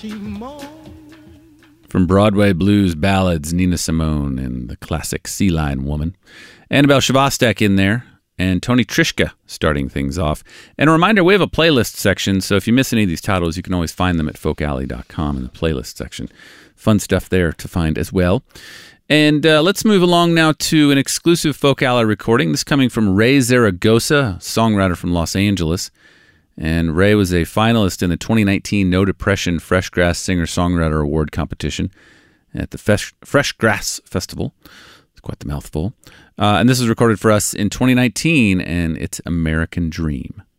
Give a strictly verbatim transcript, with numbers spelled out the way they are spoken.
From Broadway blues ballads, Nina Simone and the classic Sea Lion Woman. Annabelle Shavastek in there, and Tony Trischka starting things off. And a reminder, we have a playlist section, so if you miss any of these titles, you can always find them at folk alley dot com in the playlist section. Fun stuff there to find as well. And uh, let's move along now to an exclusive Folk Alley recording. This coming from Ray Zaragoza, songwriter from Los Angeles. And Ray was a finalist in the twenty nineteen No Depression Fresh Grass Singer-Songwriter Award competition at the Fresh, Fresh Grass Festival. It's quite the mouthful. Uh, and this was recorded for us in twenty nineteen, and it's American Dream.